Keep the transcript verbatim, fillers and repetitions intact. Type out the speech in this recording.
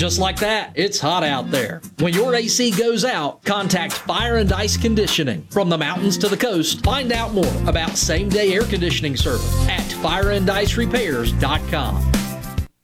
Just like that, it's hot out there. When your A C goes out, contact Fire and Ice Conditioning. From the mountains to the coast, find out more about same-day air conditioning service at fire and ice repairs dot com.